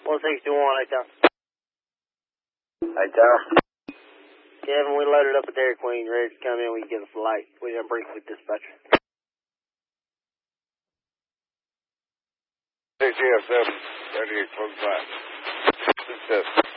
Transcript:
161, Hightown. Hightown. Kevin, we loaded up at Dairy Queen, ready to come in. We give us a light. We done brief with dispatcher. ATF 7, 38.5. Success.